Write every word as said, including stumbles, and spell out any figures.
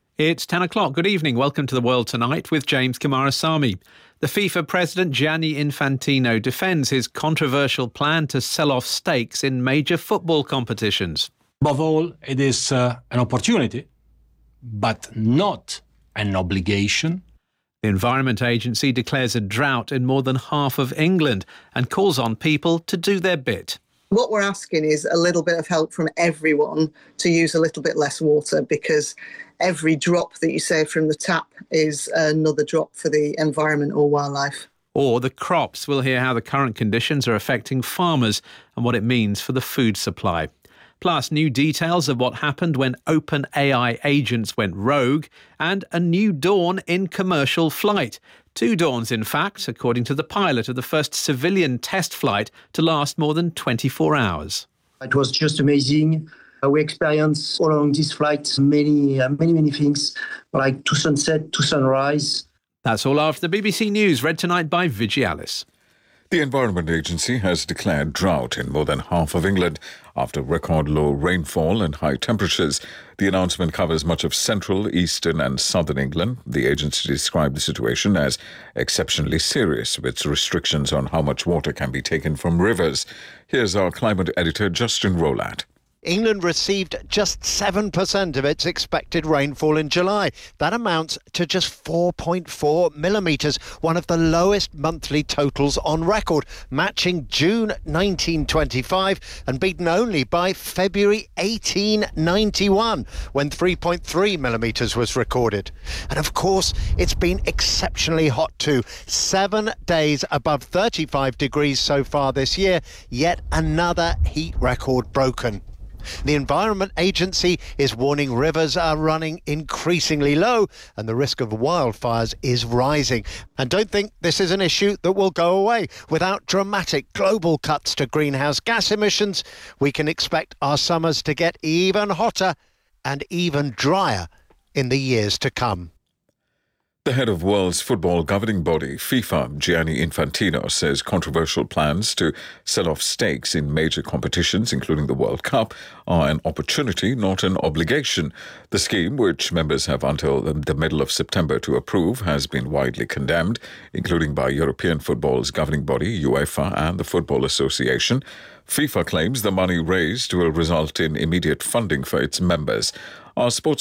It's ten o'clock. Good evening. Welcome to The World Tonight with James Kumarasamy. The FIFA president Gianni Infantino defends his controversial plan to sell off stakes in major football competitions. Above all, it is uh, an opportunity, but not an obligation. The Environment Agency declares a drought in more than half of England and calls on people to do their bit. What we're asking is a little bit of help from everyone to use a little bit less water, because every drop that you save from the tap is another drop for the environment or wildlife. Or the crops. We'll hear how the current conditions are affecting farmers and what it means for the food supply. Plus, new details of what happened when OpenAI agents went rogue, and a new dawn in commercial flight. Two dawns, in fact, according to the pilot of the first civilian test flight to last more than twenty-four hours. It was just amazing. Uh, we experienced all along this flight many, uh, many, many things, like to sunset, to sunrise. That's all after the B B C News, read tonight by Vigi Alice. The Environment Agency has declared drought in more than half of England after record low rainfall and high temperatures. The announcement covers much of central, eastern and southern England. The agency described the situation as exceptionally serious, with restrictions on how much water can be taken from rivers. Here's our climate editor, Justin Rowlatt. England received just seven percent of its expected rainfall in July. That amounts to just four point four millimetres, one of the lowest monthly totals on record, matching June nineteen twenty-five and beaten only by February eighteen ninety-one, when three point three millimetres was recorded. And of course, it's been exceptionally hot too. Seven days above thirty-five degrees so far this year, yet another heat record broken. The Environment Agency is warning rivers are running increasingly low and the risk of wildfires is rising. And don't think this is an issue that will go away. Without dramatic global cuts to greenhouse gas emissions, we can expect our summers to get even hotter and even drier in the years to come. The head of world's football governing body, FIFA, Gianni Infantino, says controversial plans to sell off stakes in major competitions, including the World Cup, are an opportunity, not an obligation. The scheme, which members have until the middle of September to approve, has been widely condemned, including by European football's governing body, UEFA, and the Football Association. FIFA claims the money raised will result in immediate funding for its members. Our sports